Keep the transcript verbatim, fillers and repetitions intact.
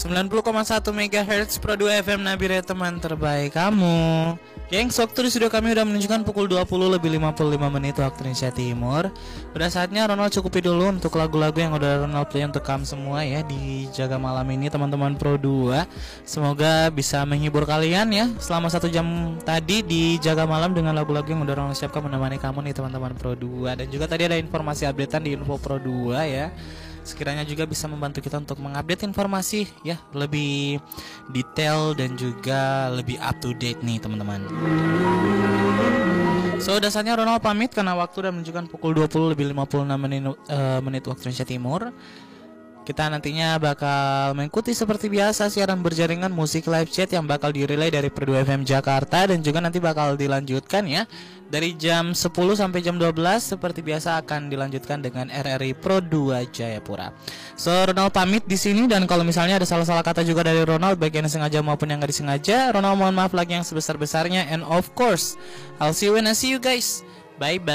sembilan puluh koma satu megahertz Pro dua F M Nabire, teman terbaik kamu. Gengs, waktu di studio kami udah menunjukkan pukul dua puluh lebih lima puluh lima menit waktu Indonesia Timur. Udah saatnya Ronald cukupi dulu untuk lagu-lagu yang udah Ronald play untuk kamu semua ya di Jaga Malam ini, teman-teman Pro dua. Semoga bisa menghibur kalian ya selama satu jam tadi di Jaga Malam dengan lagu-lagu yang udah Ronald siapkan menemani kamu nih teman-teman Pro dua. Dan juga tadi ada informasi updatean di Info Pro dua ya. Sekiranya juga bisa membantu kita untuk mengupdate informasi ya lebih detail dan juga lebih up to date nih teman-teman. So dasarnya Ronald pamit karena waktu udah menunjukkan pukul dua puluh lebih lima puluh enam menit, uh, menit waktu Indonesia Timur. Kita nantinya bakal mengikuti seperti biasa siaran berjaringan musik live chat yang bakal direlay dari Pro dua F M Jakarta, dan juga nanti bakal dilanjutkan ya dari jam sepuluh sampai jam dua belas seperti biasa akan dilanjutkan dengan R R I Pro dua Jayapura. So Ronald pamit di sini, dan kalau misalnya ada salah-salah kata juga dari Ronald baik yang sengaja maupun yang gak disengaja, Ronald mohon maaf lagi yang sebesar-besarnya, and of course I'll see you when I see you guys. Bye bye.